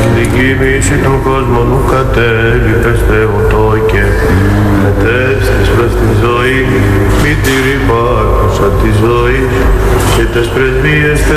στην δικήμηση του κόσμου μου κατέλειπες Θεοτό και μετέστης προς την ζωή, μη τη ρηπάκουσα τη ζωή και τες πρεσβείες